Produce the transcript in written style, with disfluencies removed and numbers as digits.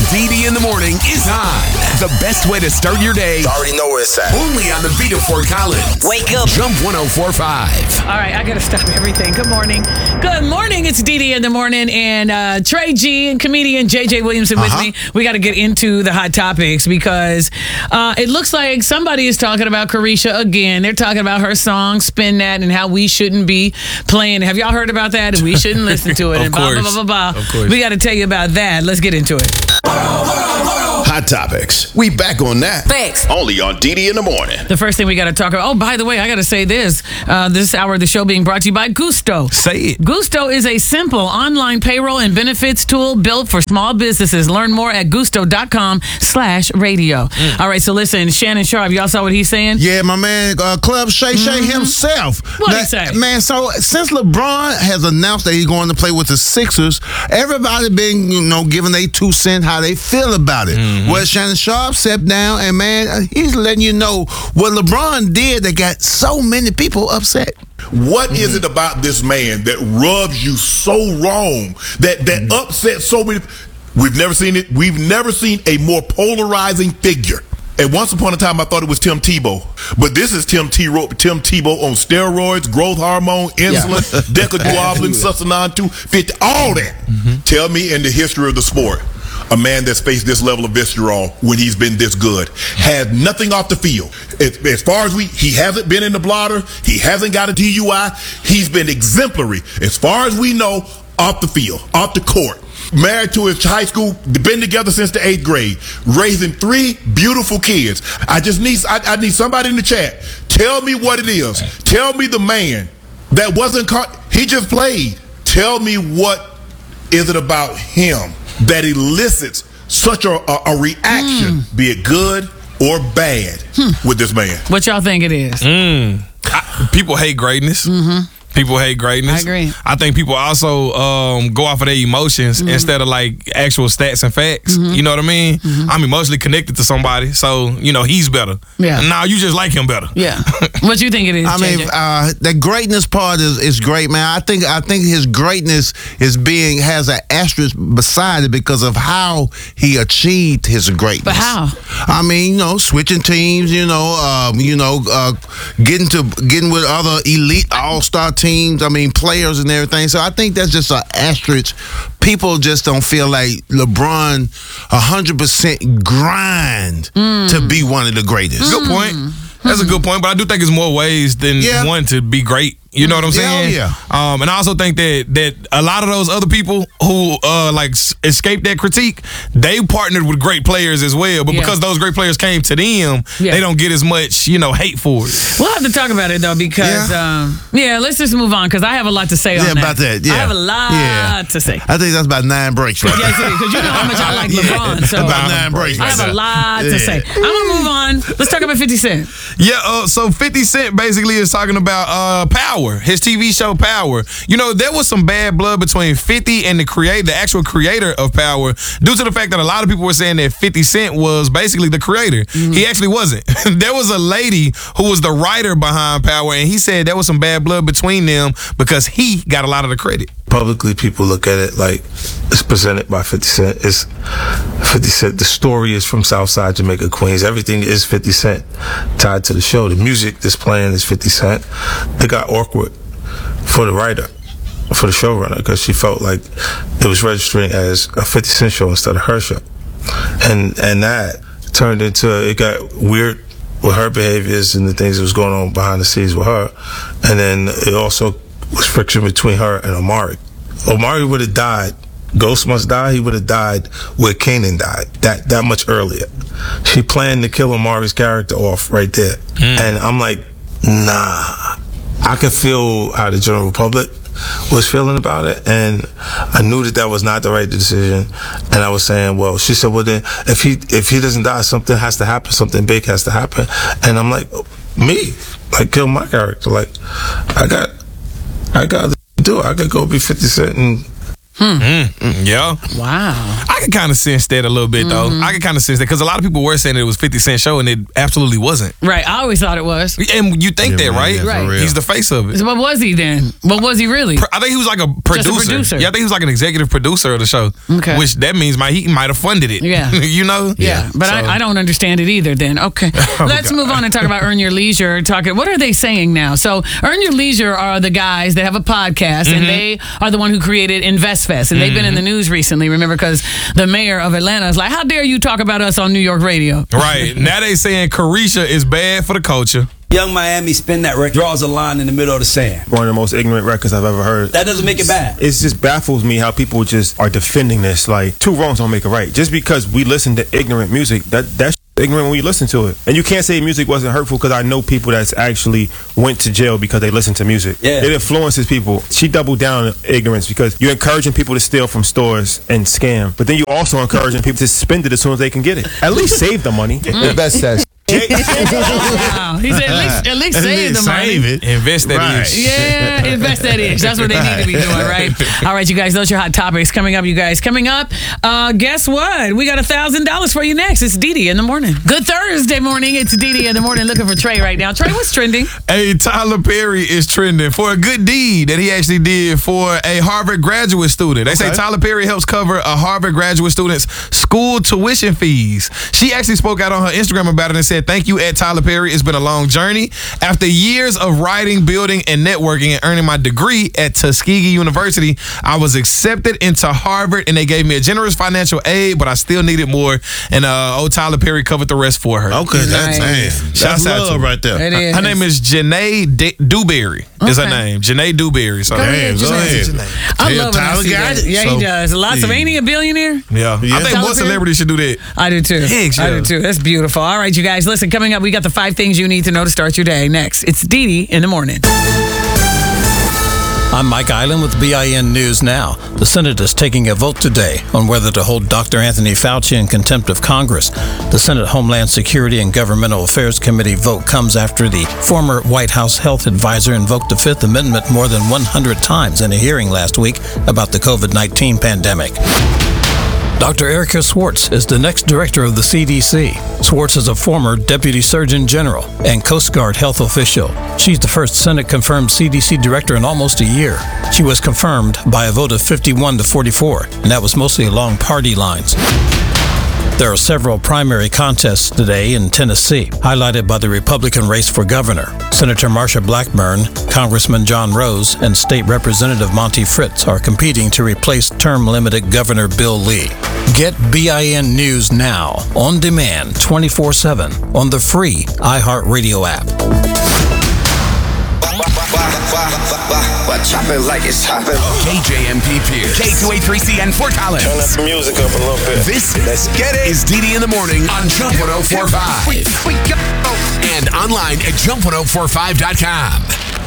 DD in the morning is on. The best way to start your day. You already know where it's at. Only on the beat of Fort Collins. Wake up. Jump 104.5. All right, I got to stop everything. Good morning. Good morning. It's DD in the morning, and Trey G and comedian JJ Williamson with me. We got to get into the hot topics because it looks like somebody is talking about Carisha again. They're talking about her song "Spin That" and how we shouldn't be playing. Have y'all heard about that? And we shouldn't listen to it. Of and course. blah, blah, blah, blah. Of course. We got to tell you about that. Let's get into it. Hot topics. We back on that. Thanks. Only on DD in the morning. The first thing we got to talk about. Oh, by the way, I got to say this. This hour of the show being brought to you by Gusto. Say it. Gusto is a simple online payroll and benefits tool built for small businesses. Learn more at gusto.com/radio. All right, so listen, Shannon Sharp, y'all saw what he's saying? Yeah, my man, Club Shay Shay himself. What'd he say? Man, so since LeBron has announced that he's going to play with the Sixers, everybody been, giving their 2 cents how they feel about it. Well, Shannon Sharp stepped down, and man, he's letting you know what LeBron did that got so many people upset. What is it about this man that rubs you so wrong, that upsets so many? We've never seen it. We've never seen a more polarizing figure. And once upon a time, I thought it was Tim Tebow. But this is Tim Tebow on steroids, growth hormone, insulin, decaduoblin, sustanon 250, all that. Tell me in the history of the sport, a man that's faced this level of vitriol when he's been this good has nothing off the field. As far as he hasn't been in the blotter, he hasn't got a DUI, he's been exemplary. As far as we know, off the field, off the court. Married to his high school, been together since the 8th grade, raising 3 beautiful kids. I need somebody in the chat. Tell me what it is. Tell me the man that wasn't caught. He just played. Tell me what is it about him that elicits such a reaction, be it good or bad, with this man. What y'all think it is? People hate greatness. People hate greatness. I agree. I think people also go off of their emotions instead of like actual stats and facts. You know what I mean? I'm emotionally connected to somebody, so he's better. Yeah. Now you just like him better. Yeah. What you think it is? I mean, the greatness part is great, man. I think his greatness has an asterisk beside it because of how he achieved his greatness. But how? I mean, switching teams, getting with other elite all-star teams. I mean, players and everything. So I think that's just an asterisk. People just don't feel like LeBron 100% grind to be one of the greatest. Good point. That's a good point, but I do think it's more ways than one to be great. You know what I'm saying? Yeah. And I also think that a lot of those other people who escaped that critique, they partnered with great players as well. But because those great players came to them, they don't get as much hate for it. We'll have to talk about it though because let's just move on because I have a lot to say on that. About that. Yeah, I have a lot to say. I think that's about 9 breaks right Yes, it is because you know how much I like LeBron. So about 9 breaks. I have a lot to say. I'm gonna move on. Let's talk about 50 Cent. Yeah. So 50 Cent basically is talking about Power. His TV show Power. There was some bad blood between 50 and the actual creator of Power, due to the fact that a lot of people were saying that 50 Cent was basically the creator. He actually wasn't. There was a lady who was the writer behind Power, and he said there was some bad blood between them because he got a lot of the credit. Publicly, people look at it like it's presented by 50 Cent. It's 50 Cent. The story is from Southside Jamaica, Queens. Everything is 50 Cent tied to the show. The music that's playing is 50 Cent. They got awkward for the writer, for the showrunner, because she felt like it was registering as a 50 Cent show instead of her show. And that turned into, it got weird with her behaviors and the things that was going on behind the scenes with her. And then it also was friction between her and Omari. Omari would have died. Ghost Must Die, he would have died where Kanan died, that much earlier. She planned to kill Omari's character off right there. And I'm like, nah. I could feel how the general public was feeling about it, and I knew that was not the right decision. And I was saying, well, she said, well then, if he doesn't die, something has to happen, something big has to happen. And I'm like, me, kill my character. I got to do it. I could go be 50 Cent and Yeah. Wow. I can kind of sense that a little bit, though. I can kind of sense that because a lot of people were saying it was 50 Cent show, and it absolutely wasn't. Right. I always thought it was. And you think that, right? yeah, for Right. real. He's the face of it. So what was he then? What was he really? I think he was like a producer. producer. Yeah, I think he was like an executive producer of the show. Okay. Which that means he might have funded it. Yeah. You know? Yeah, but So- I don't understand it either then. Okay. Let's move on and talk about Earn Your Leisure. What are they saying now? So Earn Your Leisure are the guys that have a podcast, and they are the one who created InvestFest. And they've been in the news recently, remember, because the mayor of Atlanta is like, how dare you talk about us on New York radio? Right. Now they saying Carisha is bad for the culture. Young Miami Spin That record draws a line in the middle of the sand. One of the most ignorant records I've ever heard. That doesn't make it bad. It just baffles me how people just are defending this. Like, two wrongs don't make a right. Just because we listen to ignorant music, that's ignorant when you listen to it. And you can't say music wasn't hurtful, because I know people that's actually went to jail because they listened to music. Yeah. It influences people. She doubled down on ignorance, because you're encouraging people to steal from stores and scam, but then you also encouraging people to spend it as soon as they can get it. At least save the money. The best says. Wow. He said at least save the money. Save it. Invest that Right. ish. Yeah, invest that ish. That's what they need to be doing, right? All right, you guys, those are your hot topics. Coming up, you guys. Coming up, guess what? We got $1,000 for you next. It's Didi in the morning. Good Thursday morning. It's Didi in the morning. Looking for Trey right now. Trey, what's trending? Hey, Tyler Perry is trending for a good deed that he actually did for a Harvard graduate student. They say Tyler Perry helps cover a Harvard graduate student's school tuition fees. She actually spoke out on her Instagram about it and said, "Thank you, at Tyler Perry. It's been a long journey. After years of writing, building, and networking and earning my degree at Tuskegee University, I was accepted into Harvard, and they gave me a generous financial aid, but I still needed more. And old Tyler Perry covered the rest for her." Okay, that's Nice. Shouts that's out to love her. right there. It is. Her name is Janae Dewberry. Is her Okay. name. Janae Dewberry. So, Damn, go ahead. I Yeah, love when I Tyler see got that. it, Yeah, so- he does. Lots of, ain't he a billionaire? yeah. I think Tyler more Perry? celebrities should do that. I do too. Higgs, I yeah. do too. That's beautiful. All right, you guys, listen, coming up, we got the 5 things you need to know to start your day. Next, it's Didi in the morning. I'm Mike Island with BIN News Now. The Senate is taking a vote today on whether to hold Dr. Anthony Fauci in contempt of Congress. The Senate Homeland Security and Governmental Affairs Committee vote comes after the former White House health advisor invoked the Fifth Amendment more than 100 times in a hearing last week about the COVID-19 pandemic. Dr. Erica Swartz is the next director of the CDC. Swartz is a former Deputy Surgeon General and Coast Guard health official. She's the first Senate-confirmed CDC director in almost a year. She was confirmed by a vote of 51 to 44, and that was mostly along party lines. There are several primary contests today in Tennessee, highlighted by the Republican race for governor. Senator Marsha Blackburn, Congressman John Rose, and State Representative Monty Fritz are competing to replace term-limited Governor Bill Lee. Get BIN News now, on demand, 24/7, on the free iHeartRadio app. Chop it like it's hopping. KJMP Pierce. K283C and Fort Collins. Turn that music up a little bit. This Let's get it. is Didi in the morning on Jump 104.5. And online at jump1045.com.